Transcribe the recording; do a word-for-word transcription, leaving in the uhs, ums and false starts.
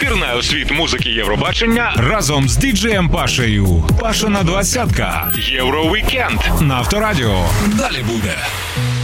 Пірнає у світ музики Євробачення разом з діджеєм Пашею. Пашина двадцятка. Євровікенд На Авторадіо. Далі буде.